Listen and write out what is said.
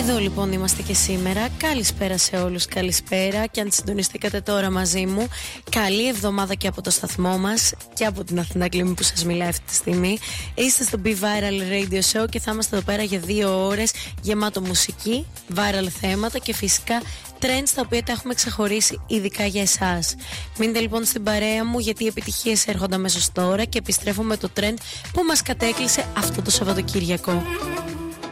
Εδώ λοιπόν είμαστε και σήμερα. Καλησπέρα σε όλους, καλησπέρα. Και αν συντονιστήκατε τώρα μαζί μου, καλή εβδομάδα και από το σταθμό μας και από την Αθηνά Κλίμη που σας μιλάει αυτή τη στιγμή. Είστε στο Be Viral Radio Show και θα είμαστε εδώ πέρα για 2 ώρες γεμάτο μουσική, viral θέματα και φυσικά trends τα οποία τα έχουμε ξεχωρίσει ειδικά για εσάς. Μείνετε λοιπόν στην παρέα μου γιατί οι επιτυχίες έρχονται αμέσως τώρα και επιστρέφω με το trend που μας κατέκλυσε αυτό το Σαββατοκύριακο.